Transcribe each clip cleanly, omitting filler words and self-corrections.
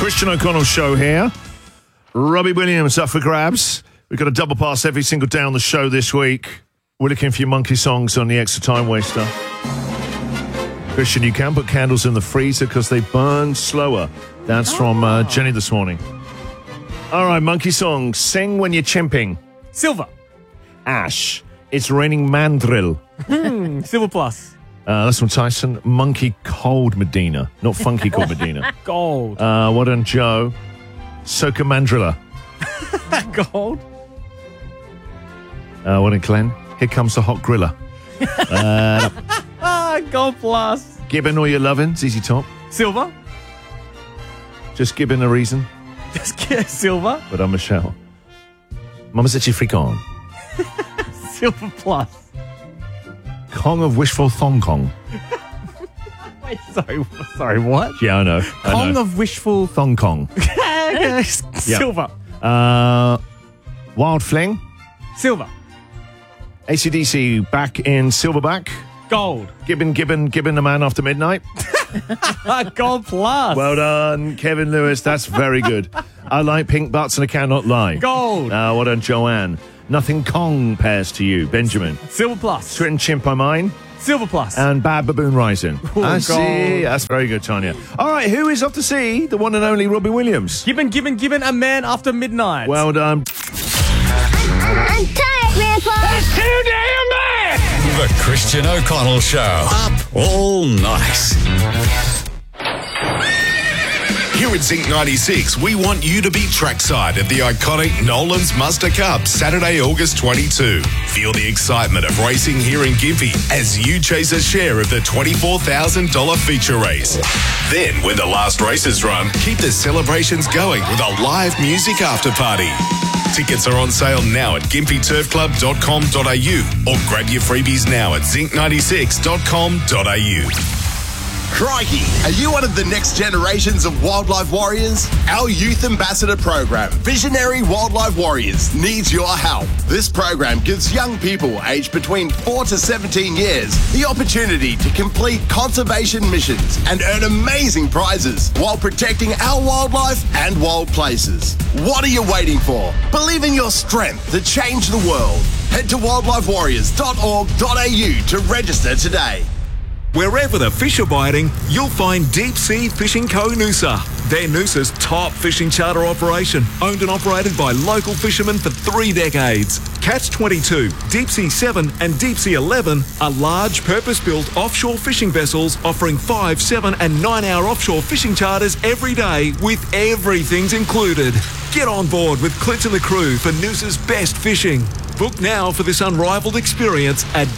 Christian O'Connell show here. Robbie Williams up for grabs. We've got a double pass every single day on the show this week. We're looking for your monkey songs on the Extra Time Waster. Christian, you can put candles in the freezer because they burn slower. That's from Jenny this morning. All right, monkey song. Sing when you're chimping. Silver. Ash. It's raining mandrill. Silver plus. That's from Tyson. Monkey cold Medina. Not funky cold Medina. Gold. What on Joe? Soca mandrilla. Gold. What on Glenn? Here comes the hot griller. Gold plus. Gibbon all your lovin'. ZZ Top. Silver. Just Gibbon a reason. Just get silver. But I'm Michelle. Mama said she freak on. Silver plus. Kong of wishful thong kong. Wait, sorry, what? Yeah, I know. Kong of wishful thong kong. Silver. Wild fling. Silver. AC/DC back in silverback. Gold. Gibbon, the man after midnight. Gold plus. Well done, Kevin Lewis. That's very good. I like pink butts and I cannot lie. Gold. Well done, Joanne. Nothing Kong pairs to you, Benjamin. Silver plus. Twit and Chimp by mine. Silver plus. And Bad Baboon Rising. I see. Gold. That's very good, Tanya. All right, who is off to see the one and only Robbie Williams? Gibbon, a man after midnight. Well done. I'm tired, Grandpa. That's too damn bad. The Christian O'Connell Show. Up all night. Here at Zinc 96, we want you to be trackside at the iconic Nolan's Muster Cup, Saturday, August 22. Feel the excitement of racing here in Gympie as you chase a share of the $24,000 feature race. Then, when the last race is run, keep the celebrations going with a live music after party. Tickets are on sale now at gympieturfclub.com.au or grab your freebies now at zinc96.com.au. Crikey, are you one of the next generations of wildlife warriors? Our youth ambassador program, Visionary Wildlife Warriors, needs your help. This program gives young people aged between 4 to 17 years the opportunity to complete conservation missions and earn amazing prizes while protecting our wildlife and wild places. What are you waiting for? Believe in your strength to change the world. Head to wildlifewarriors.org.au to register today. Wherever the fish are biting, you'll find Deep Sea Fishing Co. Noosa. They're Noosa's top fishing charter operation, owned and operated by local fishermen for 3 decades. Catch 22, Deep Sea 7 and Deep Sea 11 are large purpose-built offshore fishing vessels offering 5, 7 and 9-hour offshore fishing charters every day with everything's included. Get on board with Clint and the crew for Noosa's best fishing. Book now for this unrivaled experience at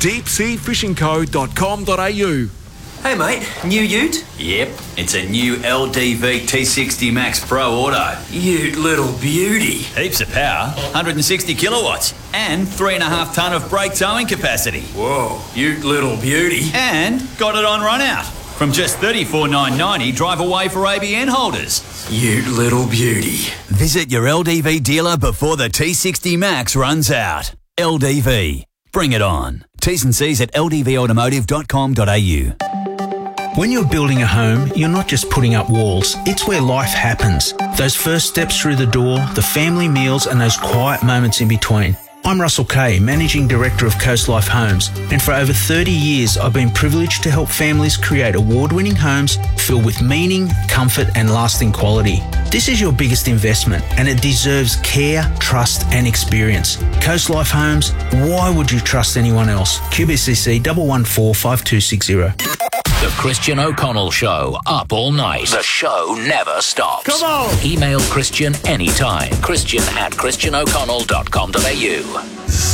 deepseafishingco.com.au. Hey mate, new ute? Yep, it's a new LDV T60 Max Pro Auto. Ute little beauty. Heaps of power, 160 kilowatts, and 3.5 tonne of brake towing capacity. Whoa, ute little beauty. And got it on run out. From just $34,990 drive away for ABN holders. Ute little beauty. Visit your LDV dealer before the T60 Max runs out. LDV. Bring it on. T's and C's at ldvautomotive.com.au. When you're building a home, you're not just putting up walls. It's where life happens. Those first steps through the door, the family meals, and those quiet moments in between. I'm Russell Kay, Managing Director of Coast Life Homes, and for over 30 years I've been privileged to help families create award-winning homes filled with meaning, comfort and lasting quality. This is your biggest investment and it deserves care, trust and experience. Coast Life Homes, why would you trust anyone else? QBCC 1145260. The Christian O'Connell Show, up all night. The show never stops. Come on! Email Christian anytime. Christian@christianoconnell.com.au.